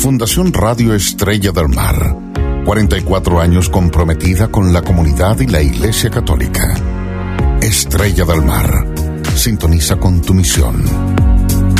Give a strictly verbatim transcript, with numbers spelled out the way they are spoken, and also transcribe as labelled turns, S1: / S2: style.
S1: Fundación Radio Estrella del Mar, cuarenta y cuatro años comprometida con la comunidad y la Iglesia Católica. Estrella del Mar, sintoniza con tu misión.